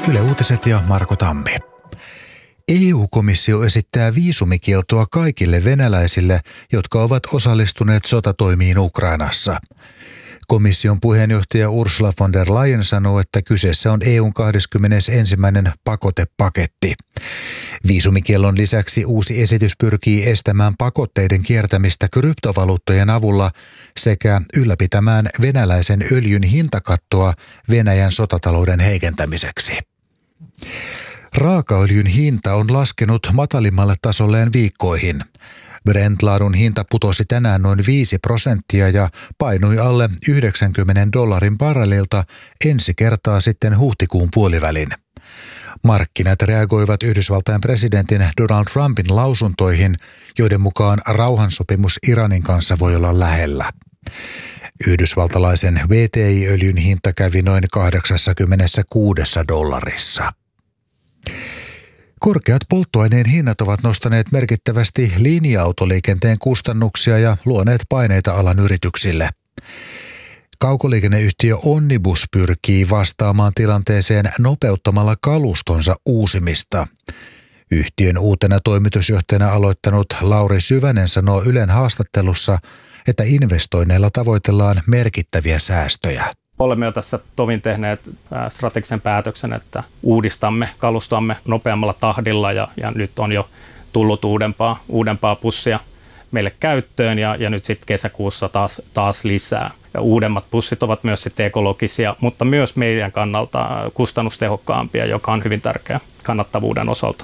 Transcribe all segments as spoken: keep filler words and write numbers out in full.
Yle Uutiset ja Marko Tammi. E U-komissio esittää viisumikieltoa kaikille venäläisille, jotka ovat osallistuneet sotatoimiin Ukrainassa. Komission puheenjohtaja Ursula von der Leyen sanoo, että kyseessä on E U:n kaksikymmentäensimmäinen pakotepaketti. Viisumikiellon lisäksi uusi esitys pyrkii estämään pakotteiden kiertämistä kryptovaluuttojen avulla sekä ylläpitämään venäläisen öljyn hintakattoa Venäjän sotatalouden heikentämiseksi. Raakaöljyn hinta on laskenut matalimmalle tasolleen viikkoihin. Brent-laadun hinta putosi tänään noin viisi prosenttia ja painui alle yhdeksänkymmentä dollarin barrelilta ensi kertaa sitten huhtikuun puolivälin. Markkinat reagoivat Yhdysvaltain presidentin Donald Trumpin lausuntoihin, joiden mukaan rauhansopimus Iranin kanssa voi olla lähellä. Yhdysvaltalaisen W T I-öljyn hinta kävi noin kahdeksankymmentäkuusi dollarissa. Korkeat polttoaineen hinnat ovat nostaneet merkittävästi linja-autoliikenteen kustannuksia ja luoneet paineita alan yrityksille. Kaukoliikenneyhtiö Onnibus pyrkii vastaamaan tilanteeseen nopeuttamalla kalustonsa uusimista. Yhtiön uutena toimitusjohtajana aloittanut Lauri Syvänen sanoo Ylen haastattelussa, että investoinneilla tavoitellaan merkittäviä säästöjä. Olemme jo tässä tovin tehneet strategisen päätöksen, että uudistamme kalustoamme nopeammalla tahdilla ja, ja nyt on jo tullut uudempaa, uudempaa pussia meille käyttöön ja, ja nyt sitten kesäkuussa taas, taas lisää. Ja uudemmat pussit ovat myös sitten ekologisia, mutta myös meidän kannalta kustannustehokkaampia, joka on hyvin tärkeä kannattavuuden osalta.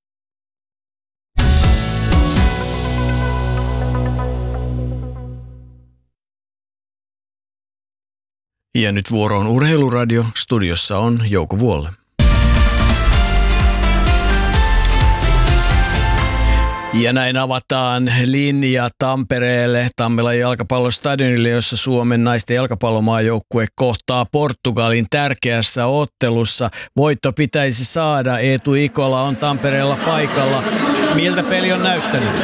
Ja nyt vuoro on Urheiluradio. Studiossa on Jouko Vuolle. Ja näin avataan linja Tampereelle, Tammelan jalkapallostadionille, jossa Suomen naisten jalkapallomaajoukkue kohtaa Portugalin tärkeässä ottelussa. Voitto pitäisi saada. Eetu Ikola on Tampereella paikalla. Miltä peli on näyttänyt?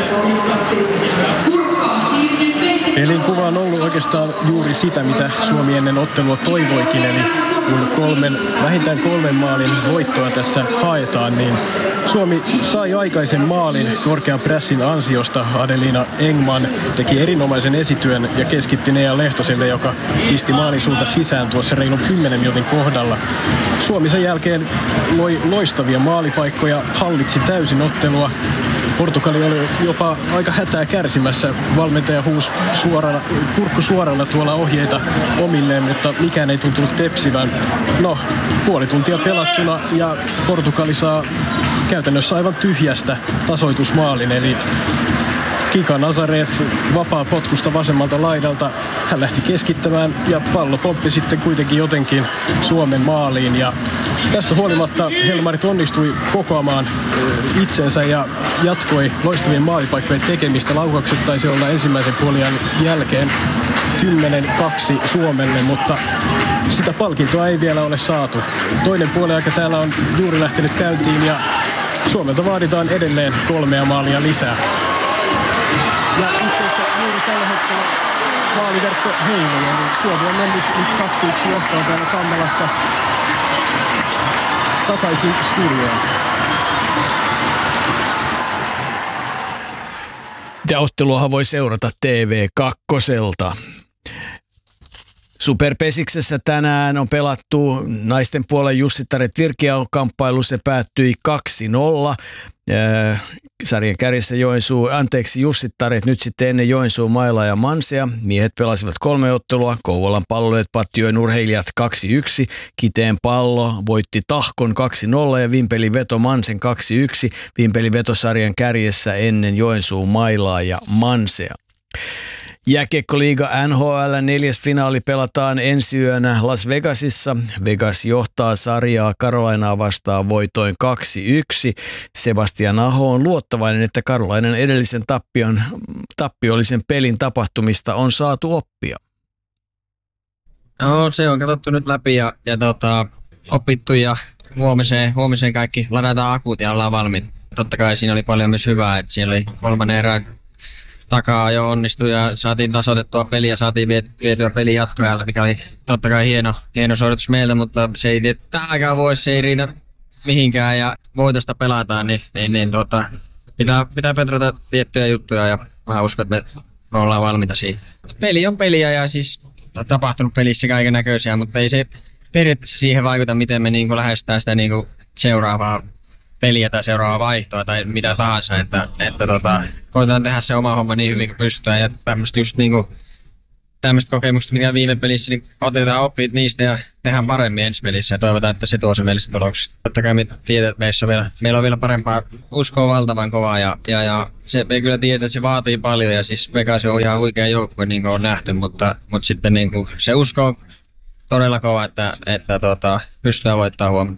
Pelin kuva on ollut oikeastaan juuri sitä, mitä Suomi ennen ottelua toivoikin, eli kun kolmen, vähintään kolmen maalin voittoa tässä haetaan, niin Suomi sai aikaisen maalin korkean pressin ansiosta. Adelina Engman teki erinomaisen esityön ja keskitti Nea Lehtoselle, joka pisti maalin suunta sisään tuossa reilun kymmenen minuutin kohdalla. Suomi sen jälkeen loi loistavia maalipaikkoja, hallitsi täysin ottelua. Portugali oli jopa aika hätää kärsimässä. Valmentaja huusi suorana, kurkku suorana tuolla ohjeita omilleen, mutta mikään ei tuntunut tepsivän. No, puoli tuntia pelattuna ja Portugali saa käytännössä aivan tyhjästä tasoitusmaalin, eli Kika Nazareth vapaa potkusta vasemmalta laidalta. Hän lähti keskittämään ja pallo pomppi sitten kuitenkin jotenkin Suomen maaliin. Ja tästä huolimatta Helmarit onnistui kokoamaan itsensä ja jatkoi loistavien maalipaikkojen tekemistä. Laukaukset taisi olla ensimmäisen puolijan jälkeen kymmenen kaksi Suomelle, mutta sitä palkintoa ei vielä ole saatu. Toinen puoliaika täällä on juuri lähtenyt käyntiin ja Suomelta vaaditaan edelleen kolmea maalia lisää. Ja itse asiassa juuri tällä hetkellä maaliverkko heiluu, niin Suomi on mennyt nyt kaksi yksi johtoon täällä Tammelassa takaisin studioon. Ja otteluahan voi seurata T V kakkoselta. Superpesiksessä tänään on pelattu naisten puolen Jussittaret Virkiau-kamppailu. Se päättyi kaksi nolla. Äh, sarjan kärjessä Joensuu, anteeksi Jussittaret nyt sitten ennen Joensuu, Maila ja Mansea. Miehet pelasivat kolme ottelua. Kouvolan Pallolijat Pattijoen Urheilijat kaksi yksi. Kiteen Pallo voitti Tahkon kaksi nolla ja Vimpeli Veto Mansen kaksi yksi. Vimpeli Veto sarjan kärjessä ennen Joensuu, Mailaa ja Mansea. Jääkiekkoliiga N H L neljäs finaali pelataan ensi yönä Las Vegasissa. Vegas johtaa sarjaa Carolinaa vastaan voitoin kaksi yksi. Sebastian Aho on luottavainen, että Carolinan edellisen tappion, tappiollisen pelin tapahtumista on saatu oppia. No, se on katsottu nyt läpi ja, ja tota, opittu ja huomiseen, huomiseen kaikki ladataan akut ja ollaan valmiit. Totta kai siinä oli paljon myös hyvää, että siellä oli kolmannen erään takaa jo onnistui ja saatiin tasoitettua peliä ja saatiin vietyä peli jatkoajalle, mikä oli totta kai hieno, hieno suoritus meiltä, mutta se ei tähänkään vuosi, se ei riitä mihinkään ja voitosta pelataan, niin, niin, niin tota, pitää, pitää petrata tiettyjä juttuja ja mä uskon, että me ollaan valmiita siihen. Peli on peliä ja siis on tapahtunut pelissä kaiken näköisiä, mutta ei se periaatteessa siihen vaikuta, miten me niin kuin lähestytään sitä niin kuin seuraavaa peliä tai seuraavaa vaihtoa tai mitä tahansa, että, että tota, koitetaan tehdä se oma homma niin hyvin kuin pystytään ja tämmöistä just niin kuin tämmöistä kokemusta, mikä viime pelissä, niin otetaan oppit niistä ja tehdään paremmin ensi pelissä ja toivotaan, että se tuo se meille tuloksia. Totta kai me tiedetään, että meissä on vielä, meillä on vielä parempaa, uskoa valtavan kovaa ja, ja, ja se, me kyllä tiedetään, että se vaatii paljon ja siis Vegas on ihan huikea joukkue, niin kuin on nähty, mutta, mutta sitten niin kuin, se usko on todella kova, että, että tota, pystytään voittamaan huomenna.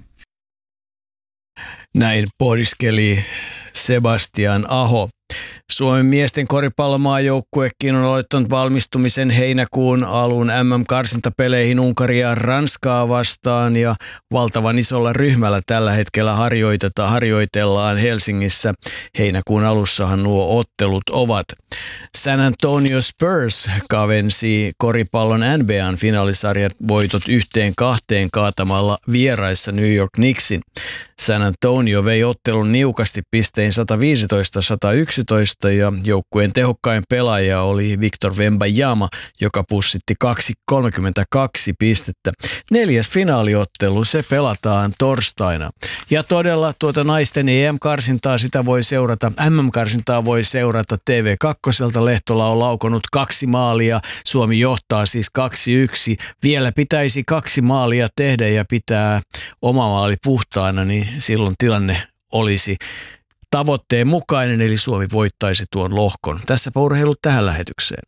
Näin pohdiskeli Sebastian Aho. Suomen miesten koripallomaajoukkuekin on aloittanut valmistumisen heinäkuun alun M M-karsintapeleihin Unkaria ja Ranskaa vastaan ja valtavan isolla ryhmällä tällä hetkellä harjoitetaan, harjoitellaan Helsingissä. Heinäkuun alussahan nuo ottelut ovat. San Antonio Spurs kavensi koripallon N B A:n finaalisarjat voitot yhteen kahteen kaatamalla vieraissa New York Knicksin. San Antonio vei ottelun niukasti pistein sata viisitoista sata yksitoista ja joukkueen tehokkain pelaaja oli Victor Wembanyama, joka pussitti kaksi kolmekymmentäkaksi pistettä. Neljäs finaaliottelu, se pelataan torstaina. Ja todella tuota naisten E M-karsintaa sitä voi seurata, M M-karsintaa voi seurata T V kaksi. Lehtola on laukonut kaksi maalia, Suomi johtaa siis kaksi yksi. Vielä pitäisi kaksi maalia tehdä ja pitää oma maali puhtaana, niin silloin tilanne olisi tavoitteen mukainen, eli Suomi voittaisi tuon lohkon. Tässäpä urheilut tähän lähetykseen.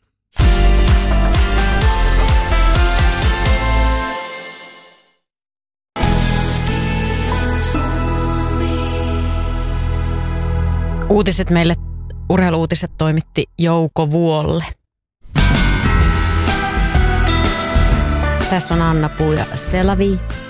Uutiset meille, urheiluutiset toimitti Jouko Vuolle. Tässä on Anna Puu ja Selavi.